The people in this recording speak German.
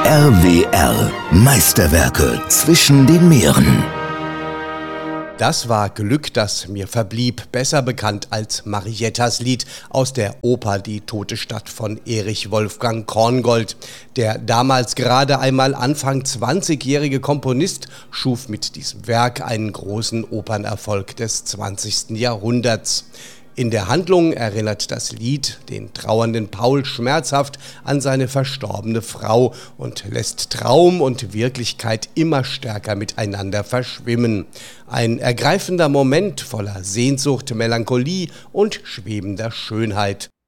RWR Meisterwerke zwischen den Meeren. Das war Glück, das mir verblieb, besser bekannt als Mariettas Lied aus der Oper Die tote Stadt von Erich Wolfgang Korngold. Der damals gerade einmal Anfang 20-jährige Komponist schuf mit diesem Werk einen großen Opernerfolg des 20. Jahrhunderts. In der Handlung erinnert das Lied den trauernden Paul schmerzhaft an seine verstorbene Frau und lässt Traum und Wirklichkeit immer stärker miteinander verschwimmen. Ein ergreifender Moment voller Sehnsucht, Melancholie und schwebender Schönheit.